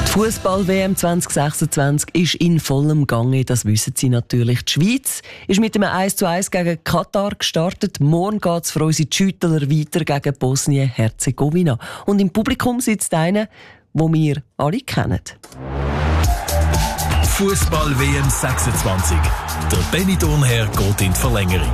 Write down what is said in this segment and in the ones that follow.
Die Fußball-WM 2026 ist in vollem Gange, das wissen Sie natürlich. Die Schweiz ist mit einem 1:1 gegen Katar gestartet. Morgen geht es für unsere Schüttler weiter gegen Bosnien-Herzegowina. Und im Publikum sitzt einer, den wir alle kennen. Fußball-WM 26. Der Benny Thurnherr geht in die Verlängerung.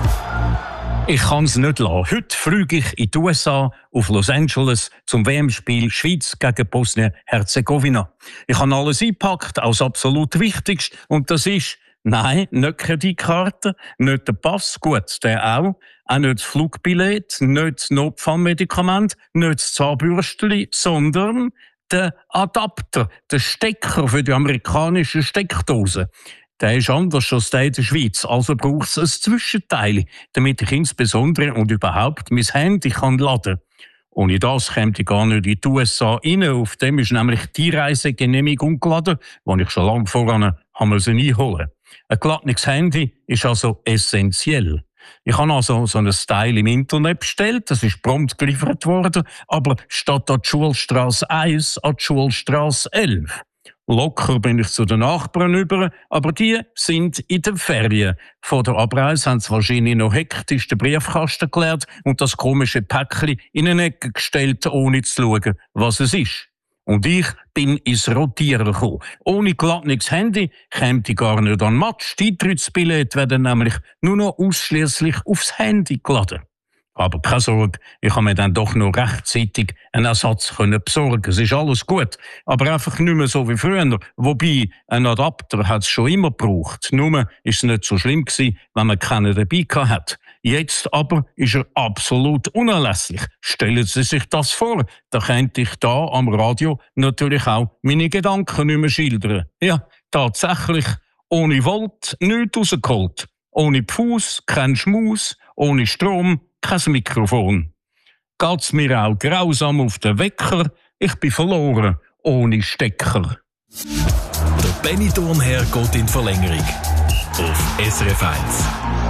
Ich kann es nicht lassen. Heute fliege ich in die USA, auf Los Angeles, zum WM-Spiel Schweiz gegen Bosnien-Herzegowina. Ich habe alles eingepackt, auch das absolut Wichtigste. Und das ist, nein, nicht die Kreditkarte, nicht der Pass, gut, der auch nicht das Flugbillett, nicht das Notfallmedikament, nicht das Zahnbürstchen, sondern der Adapter, der Stecker für die amerikanische Steckdose. Der ist anders als der in der Schweiz, also braucht es ein Zwischenteil, damit ich insbesondere und überhaupt mein Handy kann laden. Ohne das käme ich gar nicht in die USA rein. Auf dem ist nämlich die Reisegenehmigung geladen, die ich schon lange voran einholen musste. Ein geladenes Handy ist also essentiell. Ich habe also so ein Teil im Internet bestellt, das ist prompt geliefert worden, aber statt an die Schulstrasse 1 an die Schulstrasse 11. Locker bin ich zu den Nachbarn über, aber die sind in den Ferien. Vor der Abreise haben sie wahrscheinlich noch hektisch den Briefkasten geleert und das komische Päckchen in eine Ecke gestellt, ohne zu schauen, was es ist. Und ich bin ins Rotieren gekommen. Ohne geladenes Handy käme ich gar nicht an den Match. Die Eintrittsbillette werden nämlich nur noch ausschliesslich aufs Handy geladen. Aber keine Sorge, ich habe mir dann doch noch rechtzeitig einen Ersatz besorgen. Es ist alles gut, aber einfach nicht mehr so wie früher. Wobei, ein Adapter hat es schon immer gebraucht. Nur war es nicht so schlimm gewesen, wenn man keinen dabei hatte. Jetzt aber ist er absolut unerlässlich. Stellen Sie sich das vor, da könnte ich da am Radio natürlich auch meine Gedanken nicht mehr schildern. Ja, tatsächlich, ohne Volt nichts rausgeholt. Ohne Fuß kein Schmaus, ohne Strom kein Mikrofon. Geht's mir auch grausam auf den Wecker, ich bin verloren, ohne Stecker. Der Benny Thurnherr geht in die Verlängerung. Auf SRF 1.